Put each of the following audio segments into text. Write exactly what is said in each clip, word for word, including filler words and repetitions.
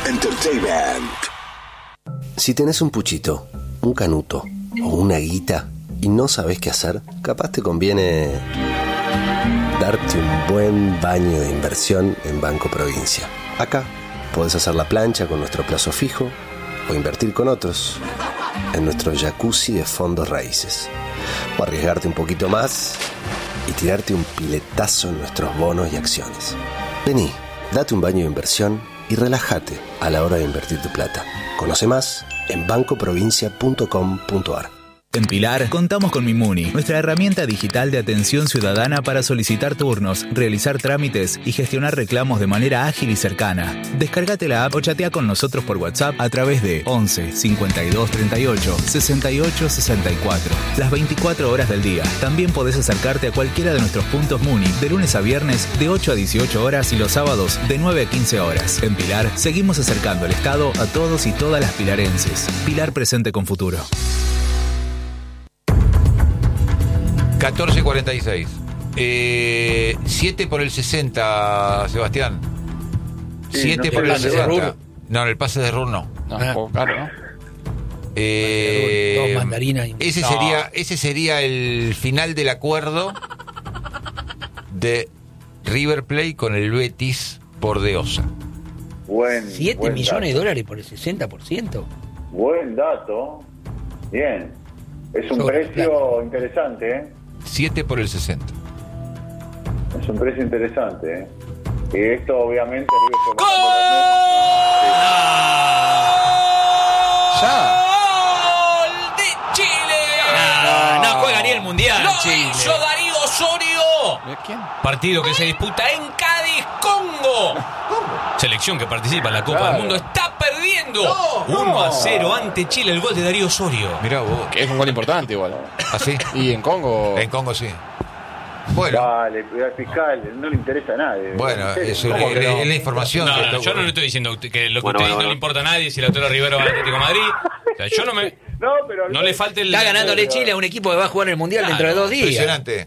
Entertainment. Si tenés un puchito, un canuto o una guita y no sabés qué hacer, capaz te conviene darte un buen baño de inversión en Banco Provincia. Acá podés hacer la plancha con nuestro plazo fijo o invertir con otros en nuestro jacuzzi de fondos raíces. O arriesgarte un poquito más y tirarte un piletazo en nuestros bonos y acciones. Vení, date un baño de inversión y relájate a la hora de invertir tu plata. Conoce más en banco provincia punto com punto a r. En Pilar contamos con Mimuni, nuestra herramienta digital de atención ciudadana para solicitar turnos, realizar trámites y gestionar reclamos de manera ágil y cercana. Descárgate la app o chatea con nosotros por WhatsApp a través de once cincuenta y dos treinta y ocho sesenta y ocho sesenta y cuatro. Las veinticuatro horas del día. También podés acercarte a cualquiera de nuestros puntos Muni de lunes a viernes de ocho a dieciocho horas y los sábados de nueve a quince horas. En Pilar seguimos acercando el Estado a todos y todas las pilarenses. Pilar presente con futuro. catorce cuarenta y seis. Eh, siete por el sesenta, Sebastián. Sí, siete no por el sé, el sesenta. No, en el pase de Ruhr no. No, Ah. poco caro, ¿no? Eh, Dos mandarinas y- ese No. sería ese sería el final del acuerdo de River Plate con el Betis por De Osa. Buen, ¿Siete buen millones de dato. dólares por el sesenta por ciento? Buen dato. Bien. Es un Sobre precio plata. interesante, ¿eh? siete por el sesenta. Es un precio interesante, ¿eh? Y esto obviamente... River se va a ¡Ya! ¡Gol de Chile! No, no juega ni el Mundial, ¡Lo Chile. hizo Darío Osorio! ¿De quién? Partido que se disputa en Cádiz, Congo. Selección que participa en la Copa Claro. del Mundo está perdiendo uno a cero ante Chile, el gol de Darío Osorio. Mirá vos. Que es un gol importante igual. ¿Así? Y en Congo... En Congo sí. Bueno, Vale, al fiscal no le interesa a nadie. bueno, ¿En serio? eso ¿Cómo es, que no? es la información No, que no, está- yo no le estoy diciendo que lo que Bueno, usted bueno, no le bueno. importa a nadie si el Lautaro Rivero va al Atlético de Madrid. O sea, yo no me No, pero... no le falte el Está ganándole Chile a un equipo que va a jugar el Mundial Claro, dentro de dos días. impresionante.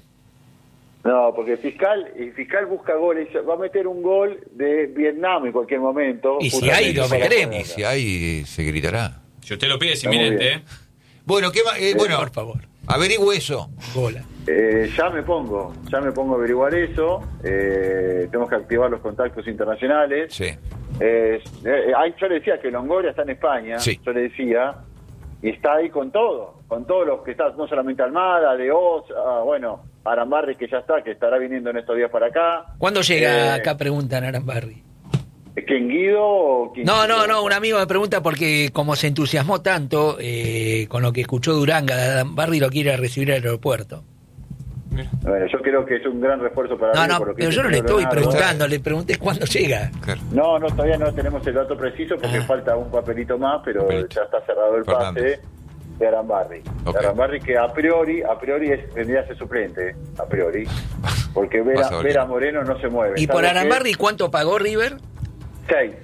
No, porque el fiscal, el fiscal busca goles, va a meter un gol de Vietnam en cualquier momento. Y si justamente hay, lo para meteremos. Y ponerla. si hay, se gritará. Si usted lo pide, es Está muy inminente, bien. ¿eh? Bueno, ¿qué más? Eh, bueno, Por favor. averigüe eso. Gola. Eh, ya me pongo, ya me pongo a averiguar eso. Eh, tenemos que activar los contactos internacionales. Sí. Eh, eh, ay, yo le decía que Longoria está en España, Sí. yo le decía, y está ahí con todo, con todos los que están, no solamente Almada, De Osa, bueno, Arambarri que ya está, que estará viniendo en estos días para acá. ¿Cuándo llega Eh, acá? Preguntan Arambarri. ¿Quién Guido o quién? No, no, no, un amigo me pregunta porque como se entusiasmó tanto eh, con lo que escuchó Duranga de Arambarri, lo quiere recibir al aeropuerto. Bueno, yo creo que es un gran refuerzo para No, mí, no, por lo que pero dice yo no le el estoy Leonardo. preguntando, le pregunté cuándo llega. Claro. No, no, todavía no tenemos el dato preciso porque Ah. falta un papelito más, pero Papelito. ya está cerrado el Fernández. pase de Arambarri. Ok. De Arambarri que a priori, a priori es, vendría a ser suplente, a priori, porque Vera, Vas a ver. Vera Moreno no se mueve. ¿Y por ¿Sabe qué? Arambarri cuánto pagó River? Seis.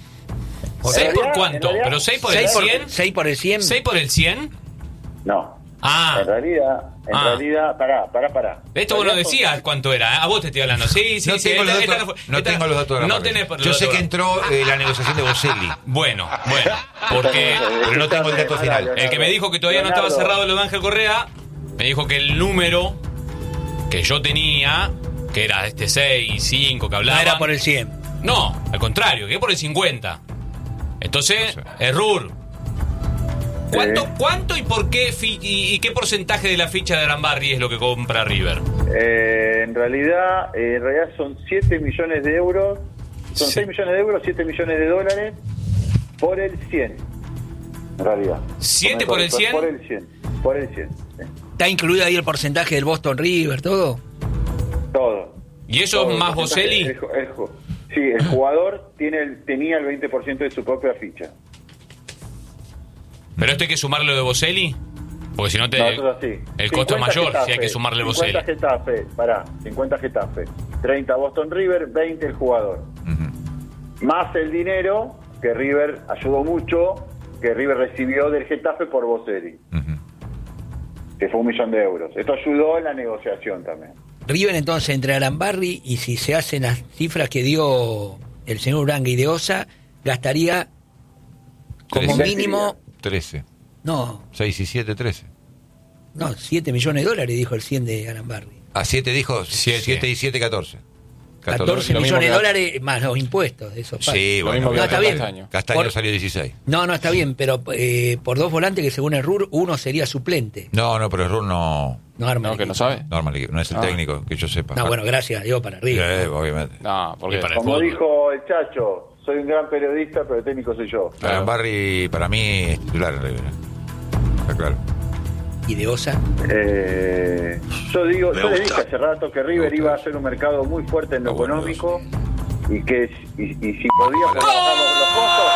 ¿seis por realidad- cuánto? en realidad- ¿Pero seis por el ¿seis por, cien? seis por el cien? ¿seis por el cien? No. Ah. En realidad, en Ah. realidad, pará, pará, pará. Esto vos no En realidad decías cuánto era. A vos te estoy hablando. Sí, sí, no sí. tengo, esta- los, esta datos, no fue- no esta- tengo los datos de la No marca. tenés los Yo sé datos. que entró eh, la negociación de Boselli, Bueno, bueno. Porque pero no tengo el dato final. el que me dijo que todavía no estaba Leonardo. cerrado lo de Ángel Correa, me dijo que el número que yo tenía, que era este seis, cinco que No hablaba. era por el cien. No, al contrario, que por el cincuenta. Entonces, error. ¿Cuánto, Sí. ¿Cuánto y por qué fi- y, y qué porcentaje de la ficha de Arambarri es lo que compra River? Eh, en realidad, eh, en realidad son siete millones de euros, son Sí. seis millones de euros, siete millones de dólares por el cien. En realidad. ¿siete por el cien? Por el cien. Por el cien. Sí. ¿Está incluido ahí el porcentaje del Boston River, todo? Todo. ¿Y eso Todo es el más porcentaje. Boselli? El ju- el ju- sí, el jugador tiene el, tenía el veinte por ciento de su propia ficha. ¿Pero esto hay que sumarle lo de Boselli? Porque si no te... No, eso es así. el costo es cincuenta mayor Getafe, si hay que sumarle Boselli. cincuenta Getafe, pará, cincuenta Getafe. treinta Boston River, veinte el jugador. Más el dinero que River ayudó mucho, que River recibió del Getafe por Boselli, que fue un millón de euros. Esto ayudó en la negociación también. River entonces entre Arambarri y si se hacen las cifras que dio el señor Uranga y De Osa, gastaría como trece. mínimo, trece. no, seis y siete, trece. no, siete millones de dólares, dijo el cien de Arambarri. A siete dijo, Siete. siete y siete, catorce. catorce Lo mismo millones de que- dólares más los impuestos de esos pagos. Sí, Lo bueno. mismo que No, está bien. Castaño. Castaño Por- salió dieciséis. No, no, está bien, pero eh, por dos volantes que según el R U R, uno sería suplente. No, no, pero el Run no, No arma No, el que no equipo. sabe. no, arma el equipo, no es el Ah. técnico, que yo sepa. No, bueno, gracias, Diego, para arriba. Eh, obviamente. No, porque Y para el Como fútbol. dijo el Chacho, soy un gran periodista, pero el técnico soy yo. Arambarri para mí es titular en River. Está claro. Y de Osa. Eh, yo digo, Me yo le gusta. dije hace rato que River iba a ser un mercado muy fuerte en lo Ah, bueno, económico y que y, y si podía bajar los, los costos.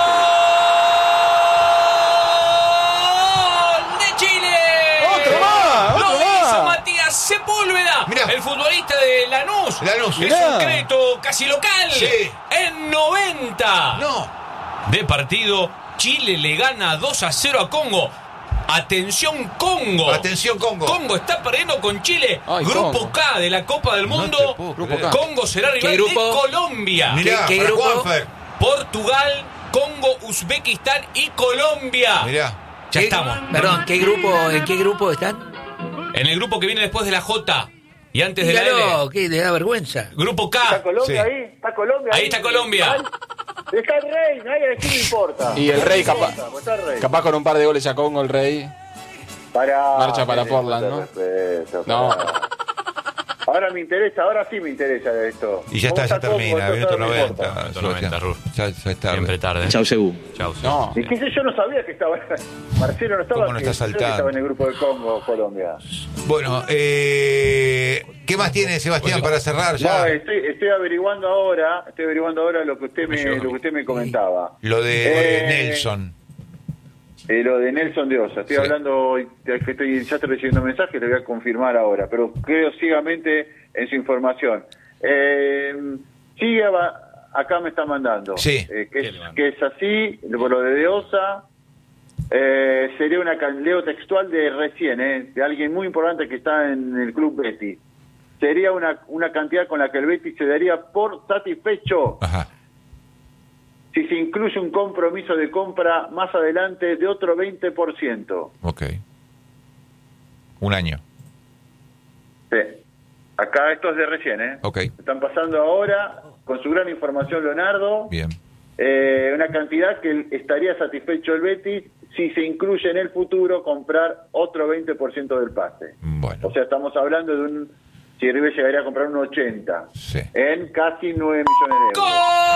¡Gol de Chile! ¡Otro más! ¡Lo ¡Otro hizo más! Matías Sepúlveda! Mirá. El futbolista de Lanús. Lanús. Es Mirá. un crédito casi local. Sí. En noventa No. de partido, Chile le gana dos a cero a Congo. Atención, Congo. Atención, Congo. Congo está perdiendo con Chile. Ay, Grupo Congo. K de la Copa del No Mundo. te puedo Grupo creer. K. Congo será rival grupo? de Colombia. Mirá, ¿Qué- qué para grupo? Juanfer. Portugal, Congo, Uzbekistán y Colombia. Mirá. Ya ¿Qué- estamos. Perdón, ¿qué grupo, ¿en qué grupo están? En el grupo que viene después de la J y antes de la Dígalo, L. ¿qué le da vergüenza? Grupo ¿Está K. Colombia Sí. ahí? ¿Está Colombia Ahí está Colombia. Está el Rey, nadie a quién le importa. Y el Rey No capaz, importa, pues está el Rey. capaz con un par de goles a Congo el Rey. Para, Marcha para respeto, Portland, ¿no? respeto, No. para. Ahora me interesa, ahora sí me interesa esto. Y ya está, ¿Cómo ya Congo? termina. Esto Minuto no me importa. noventa. Minuto noventa, Rur. Ya, ya está. Siempre tarde. Chau, Sebu. Chau. No. Y qué sé, yo no sabía que estaba. Marcelo no estaba, ¿Cómo no que- está yo sabía que saltando? estaba en el grupo de Congo, Colombia. Bueno, eh, ¿qué más tiene Sebastián para cerrar ya? No, estoy, estoy averiguando ahora, estoy averiguando ahora lo que usted me, lo que usted me comentaba. Lo de Eh, Nelson. Eh, lo de Nelson de Osa. Estoy Sí. hablando, que estoy, ya estoy recibiendo mensajes, le voy a confirmar ahora, pero creo ciegamente en su información. Eh, sigue, va- acá me está mandando. Sí. Eh, que, ¿Qué es, le manda? que es así, por lo de De Osa. Eh, sería una can- leo textual de recién, eh, de alguien muy importante que está en el club Betis. Sería una, una cantidad con la que el Betis se daría por satisfecho Ajá. si se incluye un compromiso de compra más adelante de otro veinte por ciento. Ok. Un año. Sí. Acá esto es de recién, ¿eh? Ok. Están pasando ahora, con su gran información, Leonardo, Bien. eh, una cantidad que estaría satisfecho el Betis si se incluye en el futuro comprar otro veinte por ciento del pase. Bueno. O sea, estamos hablando de un... Si River llegaría a comprar un ochenta Sí. en casi nueve millones de euros.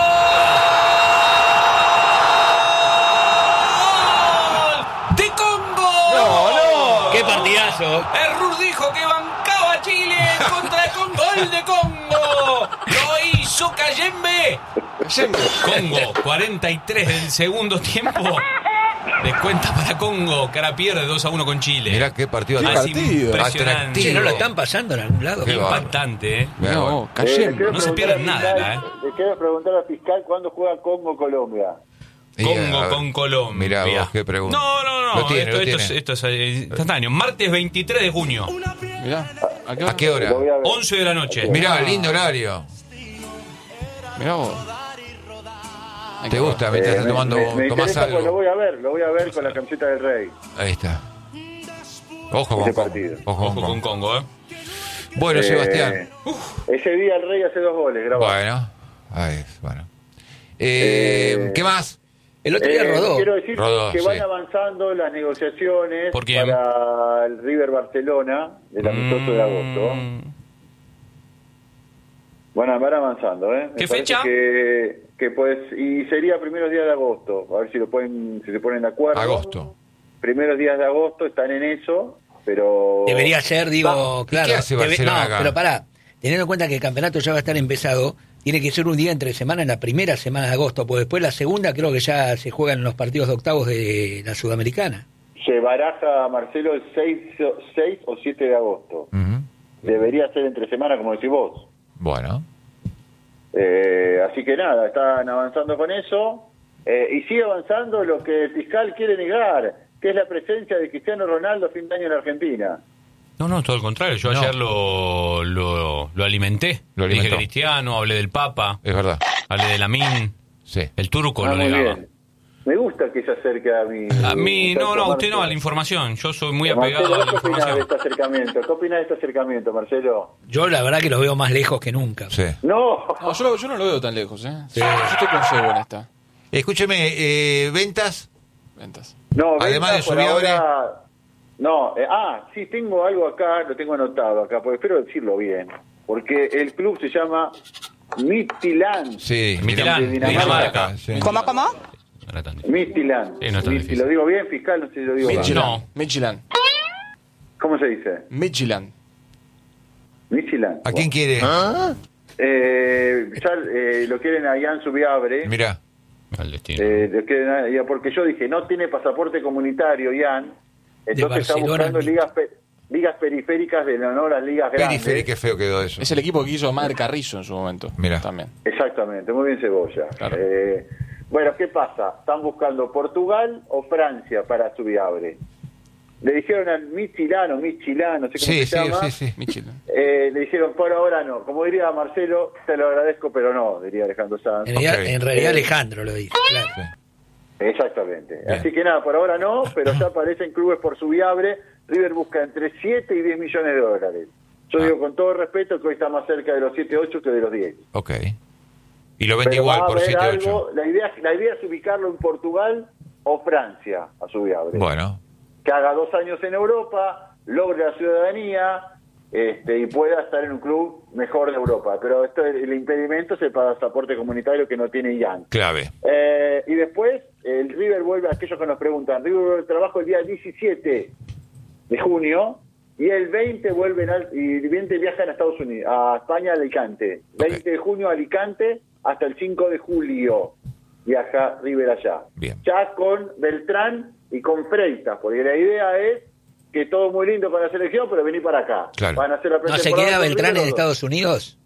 ¡Gol! ¡De Congo! No, no. ¡Qué partidazo! El Rur dijo que bancaba a Chile contra el Congo. ¡Gol de Congo! ¡Lo hizo Cayembe! Siempre. Congo, cuarenta y tres del segundo tiempo. Descuenta para Congo, que ahora pierde dos a uno con Chile. Mirá qué partido Qué Ah, es partido. impresionante. Atractivo. Che, ¿no lo están pasando en algún lado? Qué bárbaro. Impactante, ¿eh? Mirá, No, bueno. Eh, le cayendo. quiero No se preguntar pierden al nada, fiscal- ¿eh? Le quiero preguntar al fiscal cuándo juega Congo-Colombia. Y, Congo a ver, con Colombia. Mirá vos, qué pregunta. No, no, no. Lo tiene, esto, lo esto, tiene. es, esto es eh, instantáneo. Martes veintitrés de junio, Mirá. ¿A qué ¿A hora? qué hora? Lo voy a ver. once de la noche. Mirá, lindo horario. Mirá vos. Hay ¿Te que gusta? ver. Mientras Eh, estás me- tomando, me, me tomás interesa porque lo algo. voy a ver, lo voy a ver con la camiseta del Rey. Ahí está. Ojo con Ese Congo. partido. Ojo Ojo con con Congo. Congo, ¿eh? Bueno, Eh, Sebastián. Ese día el Rey hace dos goles, grabado. Bueno. Ahí, bueno. Eh, Eh, ¿Qué más? El otro día Eh, rodó. Quiero decir Rodó, que van sí. avanzando las negociaciones ¿Por quién? para el River Barcelona del amistoso de agosto. Mm. Van, a- van avanzando, ¿eh? Me ¿Qué parece fecha? Que, que pues, y sería primeros días de agosto. A ver si lo pueden, si se ponen de acuerdo. Agosto. Primeros días de agosto están en eso, pero Debería ser, digo, ¿Y claro. qué hace debe- Barcelona no, acá? pero pará, teniendo en cuenta que el campeonato ya va a estar empezado, tiene que ser un día entre semana en la primera semana de agosto, porque después la segunda creo que ya se juegan los partidos de octavos de la Sudamericana. se baraja, Marcelo, el seis o siete de agosto. Ujú. Debería ser entre semana, como decís vos. Bueno. Eh, así que nada, están avanzando con eso. Eh, y sigue avanzando lo que el fiscal quiere negar, que es la presencia de Cristiano Ronaldo a fin de año en Argentina. No, no, todo lo contrario. Yo No. ayer lo, lo, lo alimenté. Lo alimentó. Dije Cristiano, hablé del Papa, Es verdad. hablé de Lamín. Sí. El turco Ah, lo muy negaba. bien. Me gusta que se acerque a mí. A mí, no, no, usted no, a la Marcelo. información. Yo soy muy Marcelo, apegado a la ¿qué opinás de información. este acercamiento? ¿Qué opinás de este acercamiento, Marcelo? Yo la verdad que lo veo más lejos que nunca. Sí. No. No, yo, lo- yo no lo veo tan lejos, ¿eh? Yo, yo estoy con Sebo en esta. Escúcheme, eh, ventas. Ventas. No, Además Venta de por Subiabre. ahora- No, eh, ah, sí, tengo algo acá, lo tengo anotado acá, porque espero decirlo bien. Porque el club se llama Midtjylland. Sí, Midtjylland, de Dinamarca. Dinamarca. Sí. ¿Cómo, cómo? No era tan difícil. Midtjylland. Sí, no es tan Mid- difícil. ¿Lo digo bien, fiscal? No sé si lo digo bien. No. Midtjylland. ¿Cómo se dice? Midtjylland. Midtjylland. ¿A quién quiere? Eh, ya eh, lo quieren a Jan Subiabre. Mirá. Al destino. Eh, lo quieren a- ya, porque yo dije, no tiene pasaporte comunitario, Jan. Entonces está Barcelona, buscando Mid- ligas, pe- ligas periféricas de honor a las ligas grandes. Periférico, qué feo quedó eso. Es el equipo que hizo Mar Carrizo en su momento. Mirá. También. Exactamente, muy bien Cebolla. Claro. Eh, bueno, ¿qué pasa? Están buscando Portugal o Francia para Subiabre. Le dijeron al Midtjylland o Midtjylland, no sé cómo Sí, se sí, llama. sí, sí. Midtjylland. Eh, le dijeron, por ahora no. Como diría Marcelo, te lo agradezco, pero no, diría Alejandro Sanz. En realidad, Ok. en realidad Eh, Alejandro lo dice, claro. Sí. Exactamente. Bien. Así que nada, por ahora no, pero ya aparecen clubes por Subiabre. River busca entre siete y diez millones de dólares. Yo Ah. digo con todo respeto que hoy está más cerca de los siete ocho que de los diez. Ok. Y lo vende Pero igual va a por haber siete algo- ocho. La idea, la idea es ubicarlo en Portugal o Francia, a Subiabre. Bueno. Que haga dos años en Europa, logre la ciudadanía este, y pueda estar en un club mejor de Europa. Pero esto, el impedimento es el pasaporte comunitario que no tiene Jan. Clave. Eh, y después, el River vuelve a aquellos que nos preguntan. River vuelve al trabajo el día diecisiete de junio y el veinte vuelven al, y el veinte viajan a Estados Unidos, a España, a Alicante. veinte de junio a Alicante hasta el cinco de julio viaja River allá. Bien. Ya con Beltrán y con Freitas, porque la idea es que todo muy lindo con la selección, pero venir para acá. Claro. Van a hacer la ¿No se pretemporada queda con Beltrán River en los dos. Estados Unidos?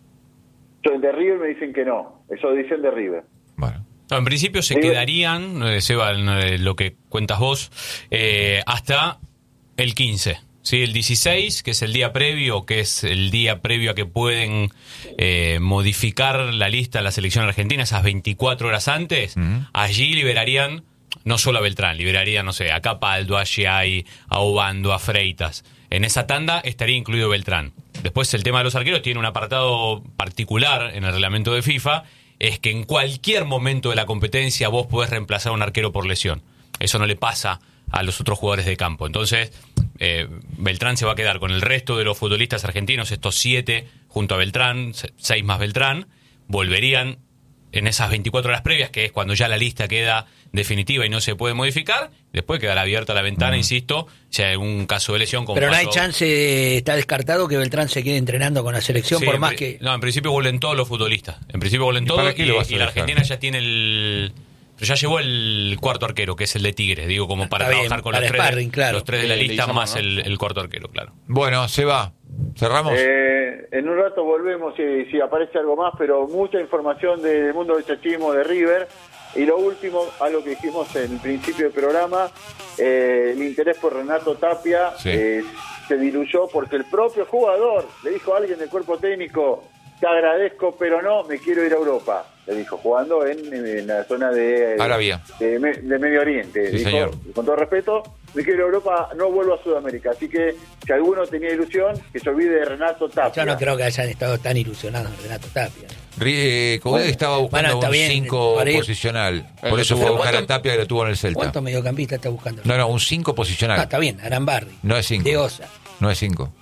Yo, de River me dicen que no. Eso dicen de River. Bueno. No, en principio se Digo- quedarían, eh, Seba, en, eh, lo que cuentas vos, eh, hasta el quince. ¿Sí? El dieciséis, que es el día previo, que es el día previo a que pueden eh, modificar la lista de la selección argentina, esas veinticuatro horas antes, Ujú. allí liberarían no solo a Beltrán, liberarían, no sé, a Capaldo, a Giai, a Obando, a Freitas. En esa tanda estaría incluido Beltrán. Después el tema de los arqueros tiene un apartado particular en el reglamento de FIFA, es que en cualquier momento de la competencia vos podés reemplazar a un arquero por lesión. Eso no le pasa a los otros jugadores de campo. Entonces, eh, Beltrán se va a quedar con el resto de los futbolistas argentinos, estos siete junto a Beltrán, se- seis más Beltrán, volverían en esas veinticuatro horas previas, que es cuando ya la lista queda definitiva y no se puede modificar. Después quedará abierta la ventana, insisto, si hay algún caso de lesión. Como Pero no hay pasó- chance, está descartado que Beltrán se quede entrenando con la selección, Sí, por en más pri- que... No, en principio vuelven todos los futbolistas. En principio vuelven ¿Y todos para qué y, lo vas a y la dejar? Argentina ya tiene el... Pero ya llevó el cuarto arquero, que es el de Tigre, digo, como para Está bien, trabajar con para los tres, sparring, claro. los tres de la Eh, lista Leguizamón, más ¿no? el, el cuarto arquero, claro. Bueno, se va. ¿Cerramos? Eh, en un rato volvemos si, si aparece algo más, pero mucha información del mundo del chachismo de River. Y lo último, algo que dijimos en el principio del programa, eh, el interés por Renato Tapia Sí. eh, se diluyó porque el propio jugador le dijo a alguien del cuerpo técnico, te agradezco, pero no, me quiero ir a Europa. Le dijo, jugando en, en la zona de, Arabia. de, Me- de Medio Oriente. Sí, Dijo, señor. con todo respeto, me quiero ir a Europa, no vuelvo a Sudamérica. Así que si alguno tenía ilusión, que se olvide de Renato Tapia. Yo no creo que hayan estado tan ilusionados en Renato Tapia. Ri- eh, Coudet estaba buscando Bueno, está un bien, cinco para ir- posicional. Por Eh, eso fue a pero buscar a ¿cuánto- Tapia, que lo tuvo en el Celta. ¿Cuántos mediocampistas está buscando? No, no, un cinco Ah, posicional. está bien, Arambarri. No es cinco. De Osa, No es cinco.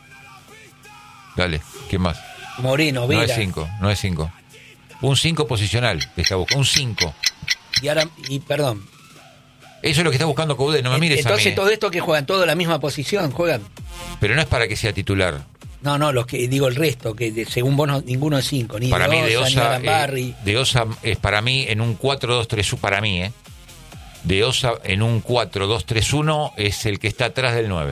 Dale, ¿quién más? Moreno, No Vera. es cinco, no es cinco. Un cinco posicional que está buscando. Un cinco. y, Aram- y perdón. Eso es lo que está buscando Coudet, no me mires Entonces a mí. todo esto que juegan todos la misma posición, juegan. Pero no es para que sea titular. No, no, los que digo el resto, que de- según vos no- ninguno es cinco, ni Para de mí de Osa, ni Osa, Arambarri. eh, de Osa es para mí en un cuatro dos tres uno, para mí, ¿eh? De Osa en un cuatro dos tres uno es el que está atrás del nueve.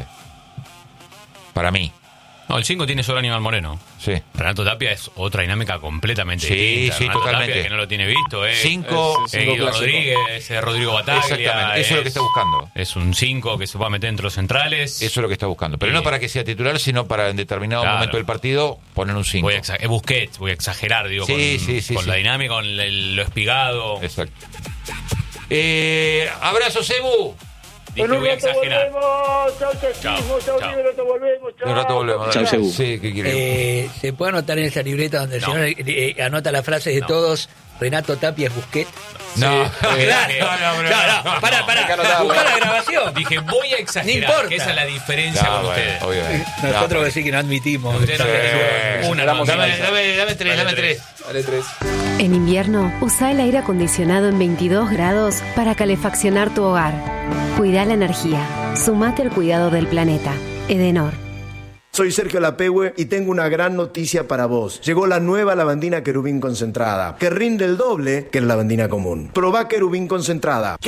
Para mí, No, el cinco tiene solo Aníbal Moreno. sí. Renato Tapia es otra dinámica completamente Sí, distinta. sí, Renato totalmente. Tapia, que no lo tiene visto, es, Cinco- es es cinco Guido clásico. Rodríguez, es Rodrigo Bataglia. Exactamente, eso es lo que está buscando. Es un cinco que se va a meter entre los centrales. Eso es lo que está buscando. Pero Sí. no para que sea titular, sino para en determinado Claro. momento del partido poner un cinco. Voy a exa- es Busquets, voy a exagerar, digo, Sí, con, sí, sí, con sí. la dinámica, con el- lo espigado. Exacto. Eh, abrazo, Cebu. Dije, En un voy a rato exagerar. volvemos. Chau, chau, chau, chau, River, rato volvemos. Chau. Un rato volvemos. Chau, Cebu. Sí, ¿qué queremos? Eh, ¿Se puede anotar en esa libreta donde No. el señor eh, anota las frases de No. todos? Renato Tapia es Busquet. No, Sí. claro, No, no, No, no, pará, Hay que pará. anotarlo. Buscá la grabación. Dije, voy a exagerar, No importa. que esa es la diferencia No, con bueno, ustedes. obviamente. Nosotros No, decir que no admitimos. Ustedes no Sí. tienen una Damos cosa. Dame, dame, dame tres, Dale dame tres. tres. Dale tres. En invierno, usa el aire acondicionado en veintidós grados para calefaccionar tu hogar. Cuida la energía. Sumate al cuidado del planeta. Edenor. Soy Sergio Lapehue y tengo una gran noticia para vos. Llegó la nueva lavandina Querubín concentrada, que rinde el doble que la lavandina común. Probá Querubín concentrada.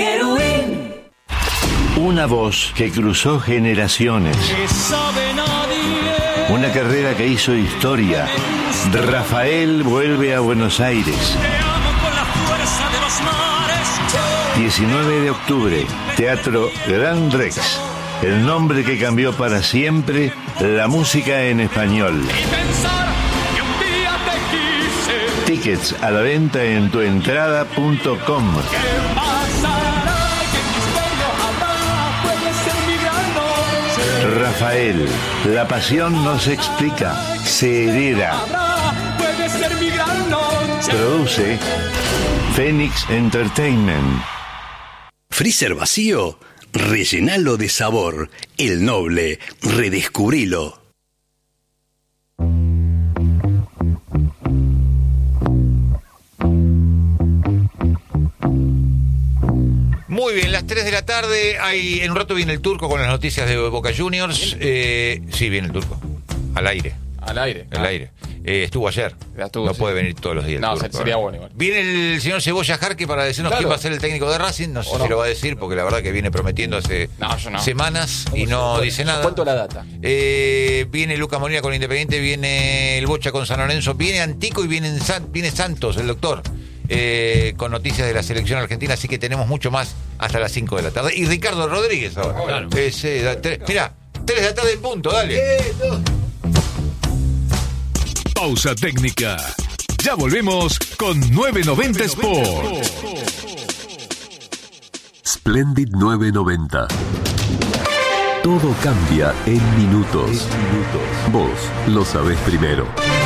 Una voz que cruzó generaciones. Una carrera que hizo historia. Rafael vuelve a Buenos Aires. diecinueve de octubre, Teatro Gran Rex. El nombre que cambió para siempre la música en español. Tickets a la venta en tuentrada punto com. Rafael, la pasión no se explica, se hereda. Produce Phoenix Entertainment. Freezer vacío, rellenalo de sabor. El Noble, redescubrilo. Muy bien, las tres de la tarde. Hay, en un rato viene el Turco con las noticias de Boca Juniors. Eh, sí, viene el Turco. Al aire. Al aire. Al Ah. aire. Eh, estuvo ayer. Ya estuvo, no sí. puede venir todos los días. el No, Turco, sería ¿eh? bueno igual. Viene el señor Cebolla Jarque para decirnos Claro. quién va a ser el técnico de Racing. No sé O si no. lo va a decir, porque la verdad que viene prometiendo hace No, yo no. semanas y Yo no cuento- dice yo nada. cuento la data. Eh, viene Luca Molina con Independiente, viene el Bocha con San Lorenzo, viene Antico y viene, San- viene Santos, el doctor, eh, con noticias de la selección argentina, así que tenemos mucho más hasta las cinco de la tarde. Y Ricardo Rodríguez ahora. Claro. Eh, sí, da- tres- mirá, tres de la tarde en punto, dale. Pausa técnica. Ya volvemos con nueve noventa Sport. Splendid nueve noventa. Todo cambia en minutos. Vos lo sabés primero.